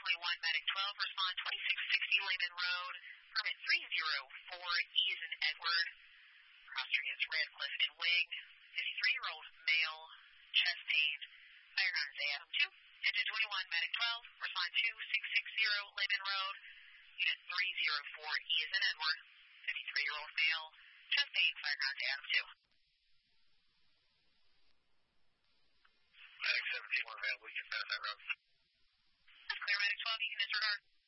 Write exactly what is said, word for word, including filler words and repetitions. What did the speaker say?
twenty-one, Medic twelve, respond twenty-six sixty Lehman Road, permit three zero four, E is in Edward, cross street is Radcliffe and Wing, fifty-three-year-old male, chest pain, fire ground is A M two, engine twenty-one, Medic twelve, respond two six six zero Lehman Road, unit three zero four, E is in Edward, fifty-three-year-old male, chest pain, fire ground is A M two. Medic seventeen, one available, you can pass that route. That's clear, Medic twelve, you can disregard.